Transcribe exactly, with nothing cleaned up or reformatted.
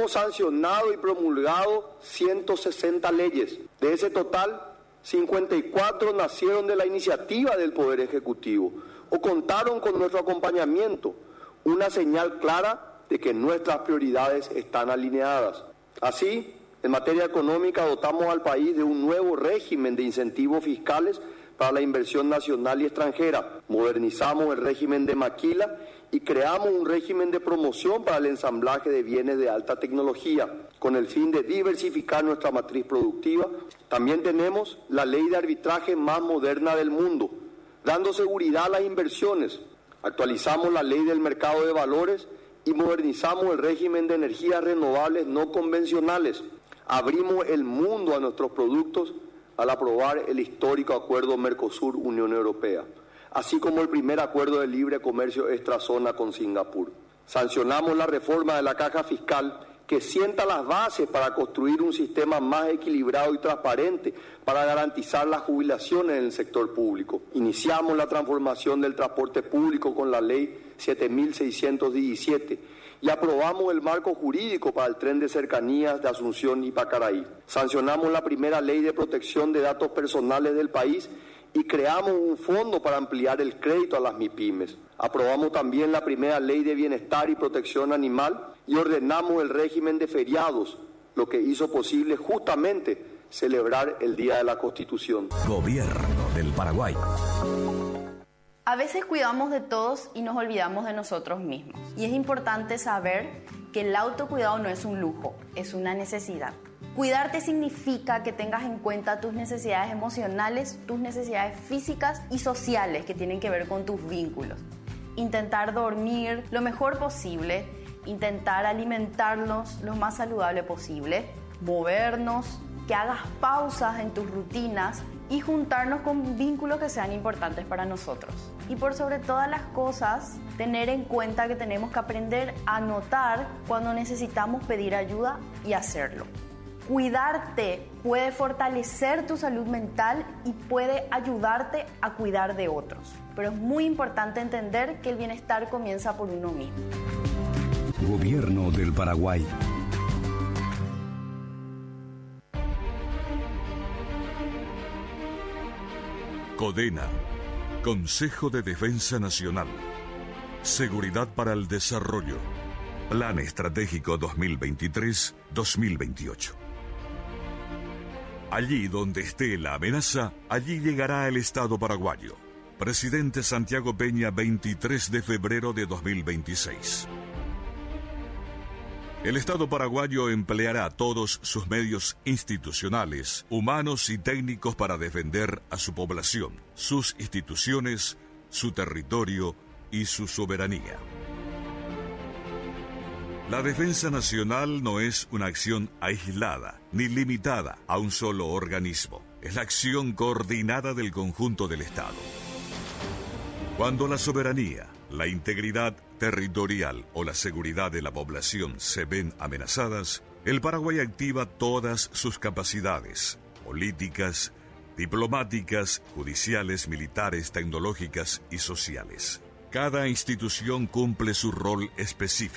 Hemos sancionado y promulgado ciento sesenta leyes. De ese total, cincuenta y cuatro nacieron de la iniciativa del Poder Ejecutivo o contaron con nuestro acompañamiento, una señal clara de que nuestras prioridades están alineadas. Así, en materia económica, dotamos al país de un nuevo régimen de incentivos fiscales para la inversión nacional y extranjera. Modernizamos el régimen de maquila y creamos un régimen de promoción para el ensamblaje de bienes de alta tecnología, con el fin de diversificar nuestra matriz productiva. También tenemos la ley de arbitraje más moderna del mundo, dando seguridad a las inversiones. Actualizamos la ley del mercado de valores y modernizamos el régimen de energías renovables no convencionales. Abrimos el mundo a nuestros productos al aprobar el histórico acuerdo Mercosur-Unión Europea, así como el primer acuerdo de libre comercio extrazona con Singapur. Sancionamos la reforma de la caja fiscal que sienta las bases para construir un sistema más equilibrado y transparente para garantizar las jubilaciones en el sector público. Iniciamos la transformación del transporte público con la ley siete mil seiscientos diecisiete y aprobamos el marco jurídico para el tren de cercanías de Asunción y Pacaraí. Sancionamos la primera ley de protección de datos personales del país y creamos un fondo para ampliar el crédito a las MIPYMES. Aprobamos también la primera ley de bienestar y protección animal y ordenamos el régimen de feriados, lo que hizo posible justamente celebrar el Día de la Constitución. Gobierno del Paraguay. A veces cuidamos de todos y nos olvidamos de nosotros mismos. Y es importante saber que el autocuidado no es un lujo, es una necesidad. Cuidarte significa que tengas en cuenta tus necesidades emocionales, tus necesidades físicas y sociales que tienen que ver con tus vínculos. Intentar dormir lo mejor posible, intentar alimentarnos lo más saludable posible, movernos, que hagas pausas en tus rutinas y juntarnos con vínculos que sean importantes para nosotros. Y por sobre todas las cosas, tener en cuenta que tenemos que aprender a notar cuando necesitamos pedir ayuda y hacerlo. Cuidarte puede fortalecer tu salud mental y puede ayudarte a cuidar de otros. Pero es muy importante entender que el bienestar comienza por uno mismo. Gobierno del Paraguay. CODENA, Consejo de Defensa Nacional, Seguridad para el Desarrollo, Plan Estratégico dos mil veintitrés a dos mil veintiocho. Allí donde esté la amenaza, allí llegará el Estado paraguayo. Presidente Santiago Peña, veintitrés de febrero de dos mil veintiséis. El Estado paraguayo empleará todos sus medios institucionales, humanos y técnicos para defender a su población, sus instituciones, su territorio y su soberanía. La defensa nacional no es una acción aislada ni limitada a un solo organismo. Es la acción coordinada del conjunto del Estado. Cuando la soberanía, la integridad territorial o la seguridad de la población se ven amenazadas, el Paraguay activa todas sus capacidades políticas, diplomáticas, judiciales, militares, tecnológicas y sociales. Cada institución cumple su rol específico.